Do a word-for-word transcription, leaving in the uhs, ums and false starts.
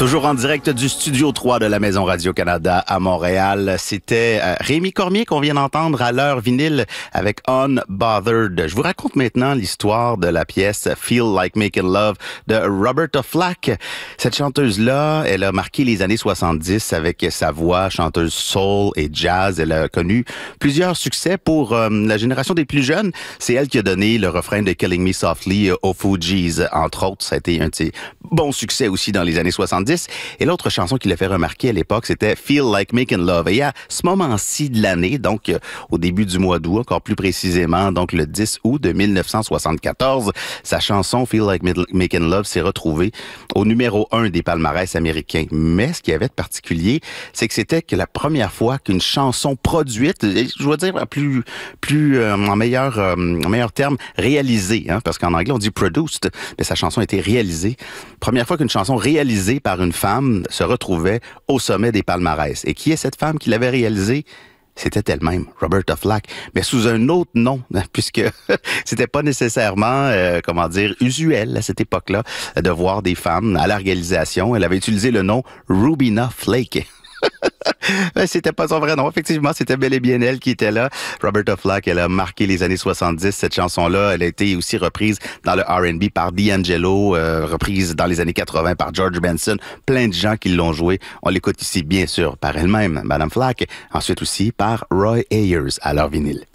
Toujours en direct du Studio trois de la Maison Radio-Canada à Montréal. C'était euh, Rémi Cormier qu'on vient d'entendre à l'heure vinyle avec Unbothered. Je vous raconte maintenant l'histoire de la pièce Feel Like Making Love de Roberta Flack. Cette chanteuse-là, elle a marqué les années soixante-dix avec sa voix, chanteuse soul et jazz. Elle a connu plusieurs succès pour euh, la génération des plus jeunes. C'est elle qui a donné le refrain de Killing Me Softly aux Fugees, entre autres. Ça a été un de ses bons succès aussi dans les années soixante-dix. Et l'autre chanson qui l'a fait remarquer à l'époque, c'était Feel Like Making Love. Et à ce moment-ci de l'année, donc euh, au début du mois d'août, encore plus précisément, donc le dix août de mille neuf cent soixante-quatorze, sa chanson Feel Like Making Love s'est retrouvée au numéro un des palmarès américains. Mais ce qu'il y avait de particulier, c'est que c'était que la première fois qu'une chanson produite, je dois dire plus, plus euh, en meilleur, euh, en meilleur terme, réalisée, hein, parce qu'en anglais on dit produced, mais sa chanson a été réalisée. Première fois qu'une chanson réalisée par une femme se retrouvait au sommet des palmarès. Et qui est cette femme qui l'avait réalisée? C'était elle-même, Roberta Flack, mais sous un autre nom, puisque c'était pas nécessairement, euh, comment dire, usuel à cette époque-là de voir des femmes à la réalisation. Elle avait utilisé le nom Rubina Flake. Ben, c'était pas son vrai nom. Effectivement, c'était bel et bien elle qui était là. Roberta Flack, elle a marqué les années soixante-dix. Cette chanson-là, elle a été aussi reprise dans le R and B par D'Angelo, euh, reprise dans les années quatre-vingts par George Benson. Plein de gens qui l'ont joué. On l'écoute ici, bien sûr, par elle-même, Madame Flack. Ensuite aussi par Roy Ayers à leur vinyle.